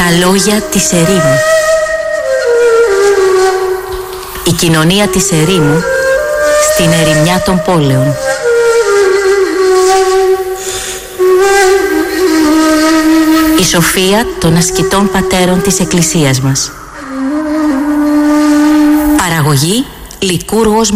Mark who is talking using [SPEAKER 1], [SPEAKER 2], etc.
[SPEAKER 1] Τα λόγια της ερήμου. Η κοινωνία της ερήμου στην ερημιά των πόλεων. Η σοφία των ασκητών πατέρων της Εκκλησίας μας. Παραγωγή Λικούργος